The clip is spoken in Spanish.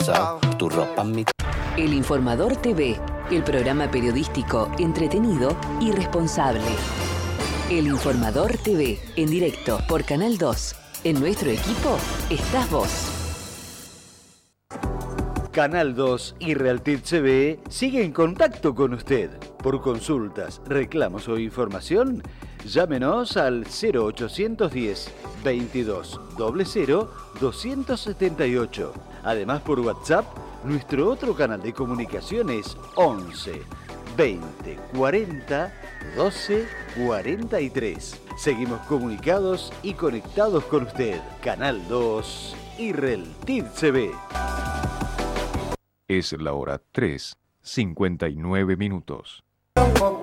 Tu ropa, mi... El Informador TV, el programa periodístico entretenido y responsable. El Informador TV, en directo por Canal 2. En nuestro equipo estás vos. Canal 2 y Realtit TV sigue en contacto con usted. Por consultas, reclamos o información, llámenos al 0810 22 00 278. Además, por WhatsApp, nuestro otro canal de comunicación es 11 20 40 12 43. Seguimos comunicados y conectados con usted. Canal 2 y Realtit TV. Es la hora 3:59.